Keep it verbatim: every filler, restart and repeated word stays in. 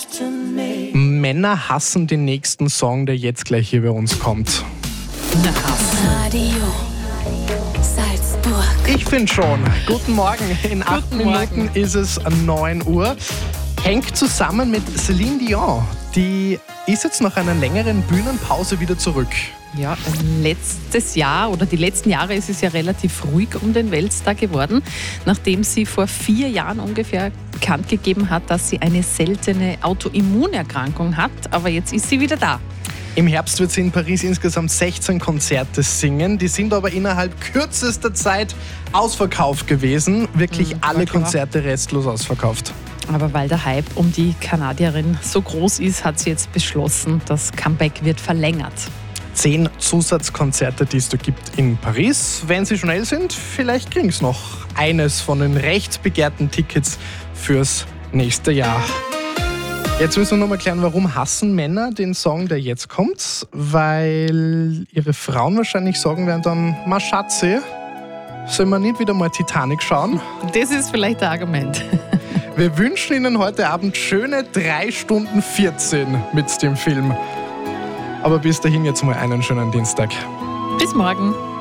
Männer hassen den nächsten Song, der jetzt gleich hier bei uns kommt. Radio Salzburg. Ich finde schon. Guten Morgen. In acht Guten Minuten Morgen. ist es neun Uhr. Hängt zusammen mit Celine Dion. Die ist jetzt nach einer längeren Bühnenpause wieder zurück. Ja, letztes Jahr oder die letzten Jahre ist es ja relativ ruhig um den Weltstar geworden, nachdem sie vor vier Jahren ungefähr bekannt gegeben hat, dass sie eine seltene Autoimmunerkrankung hat. Aber jetzt ist sie wieder da. Im Herbst wird sie in Paris insgesamt sechzehn Konzerte singen. Die sind aber innerhalb kürzester Zeit ausverkauft gewesen. Wirklich Mhm, alle klar. Konzerte restlos ausverkauft. Aber weil der Hype um die Kanadierin so groß ist, hat sie jetzt beschlossen, das Comeback wird verlängert. Zehn Zusatzkonzerte, die es da gibt in Paris. Wenn sie schnell sind, vielleicht kriegen sie noch eines von den recht begehrten Tickets fürs nächste Jahr. Jetzt müssen wir noch mal klären, warum hassen Männer den Song, der jetzt kommt? Weil ihre Frauen wahrscheinlich sagen werden dann, ma Schatzi, sollen wir nicht wieder mal Titanic schauen? Das ist vielleicht ein Argument. Wir wünschen Ihnen heute Abend schöne drei Stunden vierzehn mit dem Film. Aber bis dahin jetzt mal einen schönen Dienstag. Bis morgen.